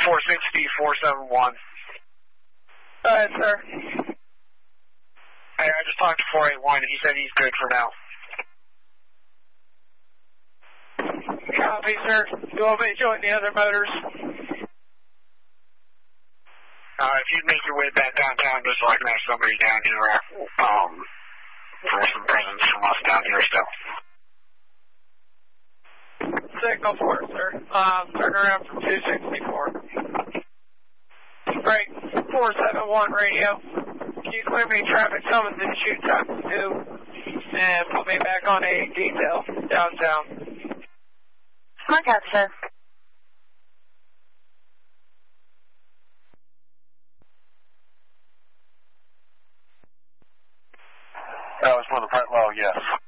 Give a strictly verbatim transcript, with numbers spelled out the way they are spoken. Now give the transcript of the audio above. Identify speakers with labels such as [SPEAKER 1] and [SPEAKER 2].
[SPEAKER 1] four sixty, four seven one.
[SPEAKER 2] All right, sir.
[SPEAKER 1] Hey, I just talked to four eight one. He said he's good for now.
[SPEAKER 2] Copy, sir. You want me to join the other motors?
[SPEAKER 1] Uh, if you'd make your way back downtown, just so I can have somebody down here, um, for some presents from us down here still.
[SPEAKER 2] Signal for it, sir. Um, turn around from two sixty-four. Break four seven one radio. Can you clear me traffic coming through shoot times two and put me back on a detail downtown?
[SPEAKER 3] Mark out, sir.
[SPEAKER 1] That was for the front low, yes.